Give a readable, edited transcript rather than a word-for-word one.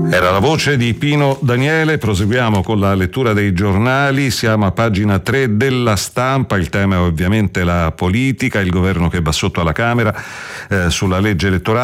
Era la voce di Pino Daniele. Proseguiamo con la lettura dei giornali. Siamo a pagina 3 della Stampa. Il tema è ovviamente la politica, il governo che va sotto alla Camera sulla legge elettorale.